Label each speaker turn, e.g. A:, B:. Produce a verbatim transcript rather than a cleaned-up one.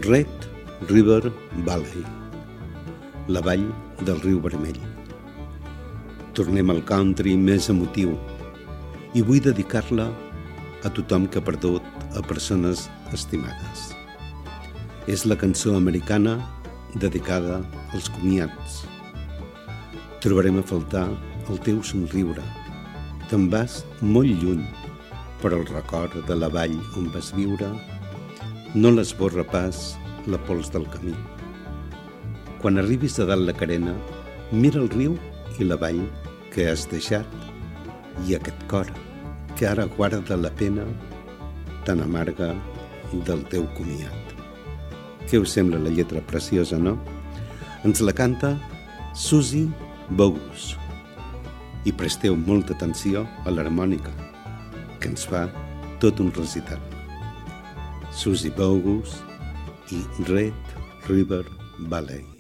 A: Red River Valley, la vall del riu vermell. Tornem al country més emotiu i vull dedicar-la a tothom que ha perdut a persones estimades. És la cançó americana dedicada als comiats. Trobarem a faltar el teu somriure. Te'n vas molt lluny, però el record de la vall on vas viure no l'esborra pas la pols del camí. Quan arribis a dalt la carena, mira el riu i la vall que has deixat i aquest cor que ara guarda la pena tan amarga del teu comiat. Què us sembla la lletra preciosa, no? Ens la canta Suzy Bogus. I presteu molta atenció a l'harmònica, que ens fa tot un recital. Suzy Bogus i Red River Valley.